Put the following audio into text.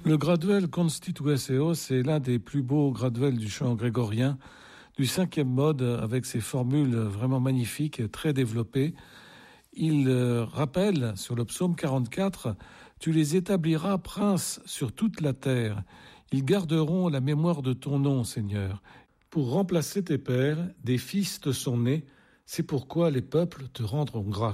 Le graduel Constitueseo, c'est l'un des plus beaux graduels du chant grégorien, du 5e mode, avec ses formules vraiment magnifiques, très développées. Il rappelle sur le psaume 44, « Tu les établiras princes sur toute la terre. Ils garderont la mémoire de ton nom, Seigneur. Pour remplacer tes pères, des fils te sont nés. C'est pourquoi les peuples te rendront grâce. »